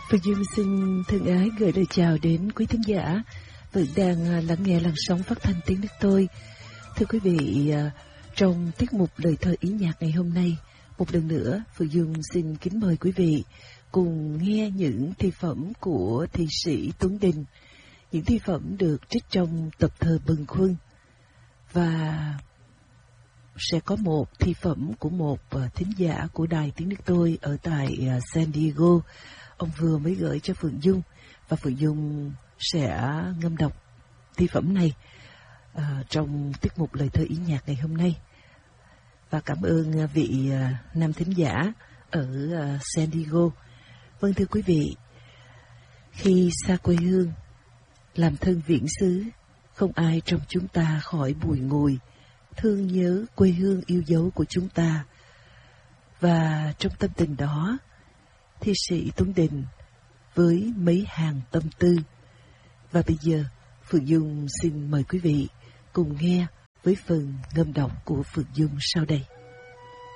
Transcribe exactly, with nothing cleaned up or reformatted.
Phương Dung xin thân ái gửi lời chào đến quý thính giả vẫn đang lắng nghe làn sóng phát thanh tiếng nước tôi. Thưa quý vị, trong tiết mục lời thơ ý nhạc ngày hôm nay, một lần nữa Phương Dung xin kính mời quý vị cùng nghe những thi phẩm của thi sĩ Tuấn Đình. Những thi phẩm được trích trong tập thơ Bâng Khuâng, và sẽ có một thi phẩm của một thính giả của đài tiếng nước tôi ở tại San Diego. Ông vừa mới gửi cho Phượng Dung, và Phượng Dung sẽ ngâm đọc thi phẩm này uh, trong tiết mục lời thơ ý nhạc ngày hôm nay. Và cảm ơn vị uh, nam thính giả ở uh, San Diego. Vâng, thưa quý vị, khi xa quê hương, làm thân viễn xứ, không ai trong chúng ta khỏi bùi ngùi, thương nhớ quê hương yêu dấu của chúng ta. Và trong tâm tình đó, thi sĩ Tuấn Đình với mấy hàng tâm tư. Và bây giờ, Phượng Dung xin mời quý vị cùng nghe với phần ngâm đọc của Phượng Dung sau đây.